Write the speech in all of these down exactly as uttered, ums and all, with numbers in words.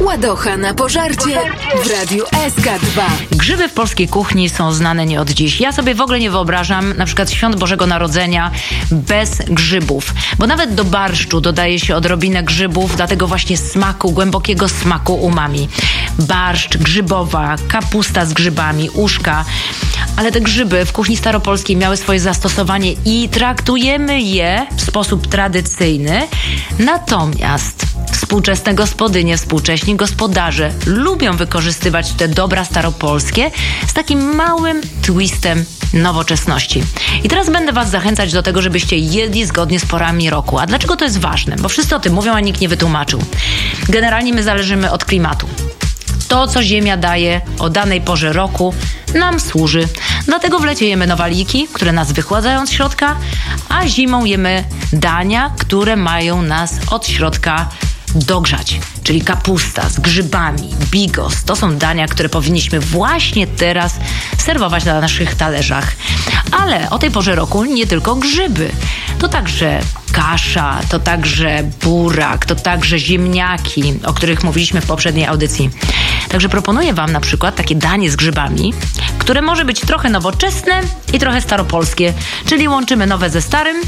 Ładocha na pożarcie w Radiu S K dwa. Grzyby w polskiej kuchni są znane nie od dziś. Ja sobie w ogóle nie wyobrażam na przykład świąt Bożego Narodzenia bez grzybów. Bo nawet do barszczu dodaje się odrobinę grzybów, dlatego właśnie smaku, głębokiego smaku umami. Barszcz, grzybowa, kapusta z grzybami, uszka. Ale te grzyby w kuchni staropolskiej miały swoje zastosowanie i traktujemy je w sposób tradycyjny. Natomiast współczesne gospodynie, współcześni gospodarze lubią wykorzystywać te dobra staropolskie z takim małym twistem nowoczesności. I teraz będę was zachęcać do tego, żebyście jedli zgodnie z porami roku. A dlaczego to jest ważne? Bo wszyscy o tym mówią, a nikt nie wytłumaczył. Generalnie my zależymy od klimatu. To, co ziemia daje o danej porze roku, nam służy. Dlatego w lecie jemy nowaliki, które nas wychładzają od środka, a zimą jemy dania, które mają nas od środka dogrzać. Czyli kapusta z grzybami, bigos. To są dania, które powinniśmy właśnie teraz serwować na naszych talerzach. Ale o tej porze roku nie tylko grzyby. To także kasza, to także burak, to także ziemniaki, o których mówiliśmy w poprzedniej audycji. Także proponuję wam na przykład takie danie z grzybami, które może być trochę nowoczesne i trochę staropolskie, czyli łączymy nowe ze starym.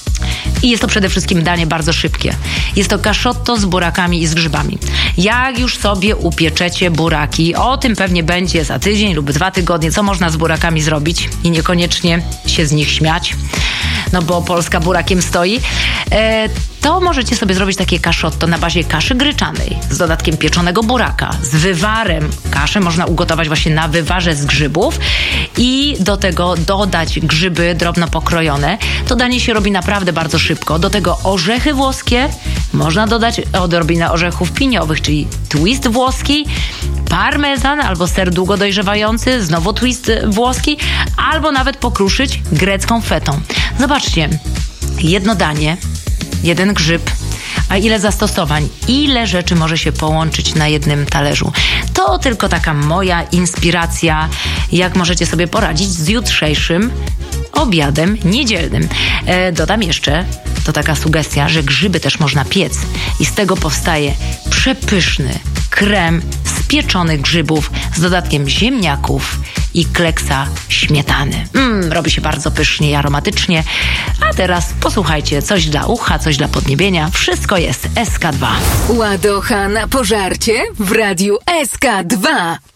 I jest to przede wszystkim danie bardzo szybkie. Jest to kaszotto z burakami i z grzybami. Jak już sobie upieczecie buraki, o tym pewnie będzie za tydzień lub dwa tygodnie, co można z burakami zrobić i niekoniecznie się z nich śmiać, no bo Polska burakiem stoi, e, to możecie sobie zrobić takie kaszotto na bazie kaszy gryczanej z dodatkiem pieczonego buraka, z wywarem. Kaszę można ugotować właśnie na wywarze z grzybów i do tego dodać grzyby drobno pokrojone. To danie się robi naprawdę bardzo szybko. Do tego orzechy włoskie, można dodać odrobinę orzechów piniowych, czyli twist włoski, parmezan albo ser długo dojrzewający, znowu twist włoski, albo nawet pokruszyć grecką fetą. Zobaczcie, jedno danie, jeden grzyb, a ile zastosowań, ile rzeczy może się połączyć na jednym talerzu. To tylko taka moja inspiracja, jak możecie sobie poradzić z jutrzejszym obiadem niedzielnym. E, dodam jeszcze, to taka sugestia, że grzyby też można piec i z tego powstaje przepyszny krem z pieczonych grzybów z dodatkiem ziemniaków i kleksa śmietany. Mm, robi się bardzo pysznie i aromatycznie. A teraz posłuchajcie, coś dla ucha, coś dla podniebienia. Wszystko jest S K dwa. Ładocha na pożarcie w Radiu S K dwa.